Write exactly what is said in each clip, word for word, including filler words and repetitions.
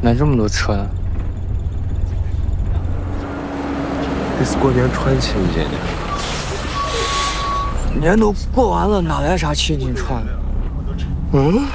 哪这么多车呢？ 这是过年串亲戚呢。 年都过完了，哪来啥亲戚串？嗯。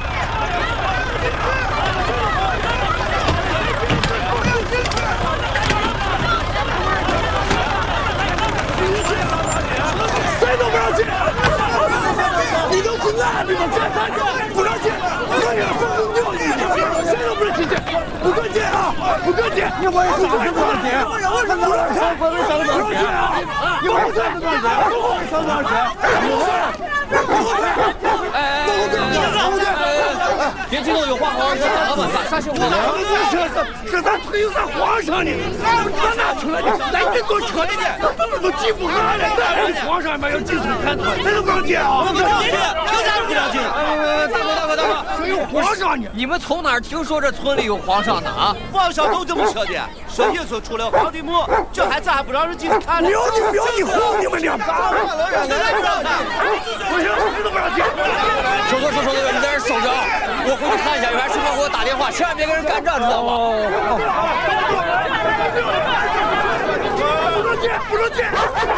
你都是烂的吗？干啥去？不让进！我给他分公掉你！谁都不能进去！不准进啊！不准进！你我也是不让进！为什么不让进？我们想多少钱啊？你我想多少钱？我想多少钱？ 哎，别激动，有话好好说。老板，啥情况？ 这这咱推啥皇上呢？咱哪出来的？咱这坐车里的，怎么都进不下来？咱皇上面要进村看团，谁都不让进啊！ 不让进，凭啥不让进？大哥，大哥，大哥， 这有皇上呢！ 你们从哪儿听说这村里有皇上呢？啊？ 网上都这么说的，说一村出了皇帝墓，这还咋还不让人进去看呢？ 不要你不要你哄你们两个！ 现在不让看， 不行，谁都不让进！ 收哥，收收哥，你在这守着，我回去看一下，有啥情况给我打电话，千万别跟人干仗，知道吗？ 不能进，不能进！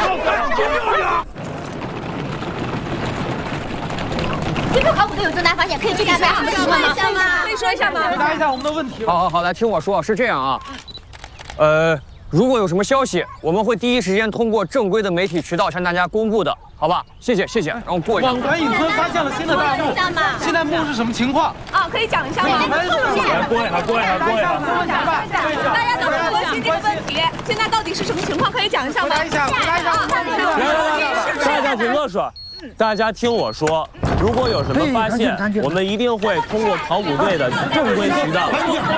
这次考古队有重大发现，可以具体说什么情况吗？ 可以说一下吗？ 回答一下我们的问题。 好好好，来听我说，是这样啊，呃，如果有什么消息，我们会第一时间通过正规的媒体渠道向大家公布的，好吧？谢谢谢谢，让我过一下。 网管引村发现了新的大墓，现在墓是什么情况？ 啊，可以讲一下吗？ 来过一下，过一下，过一下。 大家都很关心这个问题，现在到底是什么情况？可以讲一下吗？ 回答一下，回答一下。 大家听我说，大家听我说，如果有什么发现，我们一定会通过考古队的正规渠道。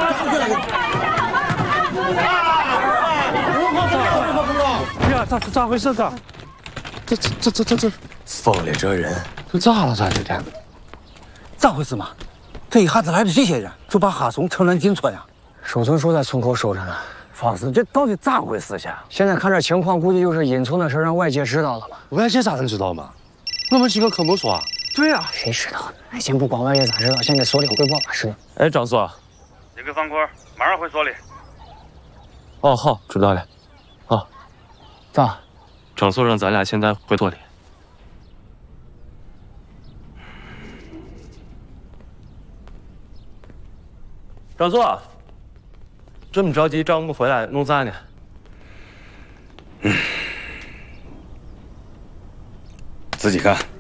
哎呀，咋咋回事？咋？这这这这这这疯了这人！ 这咋了？咋这天？ 咋回事嘛？这一下子来的这些人，就把哈松城南进村呀？ 守村说在村口守着呢。 方师，这到底咋回事呀？ 现在看这情况，估计就是引村的事让外界知道了吧？ 外界咋能知道嘛？我们几个可没说。 对呀、啊，谁知道？哎，先不管外界咋知道，先给所里汇报吧。是。 哎，张所， 你给方坤，马上回所里。 哦，好，知道了。啊， 咋？ 张所让咱俩现在回所里。张所，这么着急找我们回来弄啥呢？ 嗯，自己看。